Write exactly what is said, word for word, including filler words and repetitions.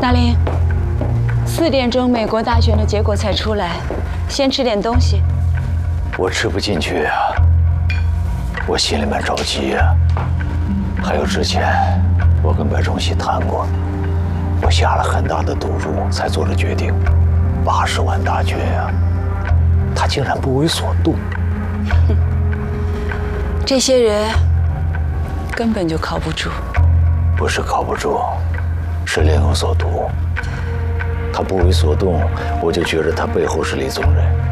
大林，四点钟美国大选的结果才出来，先吃点东西。 我吃不进去呀、啊，我心里面着急呀、啊。还有之前我跟白崇禧谈过，我下了很大的赌注才做了决定，八十万大军啊，他竟然不为所动。 哼，这些人根本就靠不住。 不是靠不住，是另有所图。他不为所动，我就觉得他背后是李宗仁。